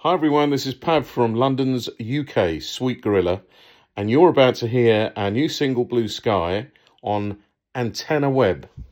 Hi everyone, this is Pav from London's UK, Sweet Gorilla, and you're about to hear our new single Blue Sky on Antenna Web.